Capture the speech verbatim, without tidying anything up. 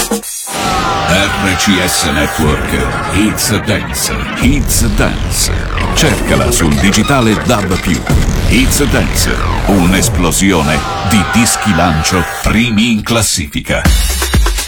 R C S Network It's Dance, It's Dance. Cercala sul digitale D A B più. It's Dance, un'esplosione di dischi lancio primi in classifica.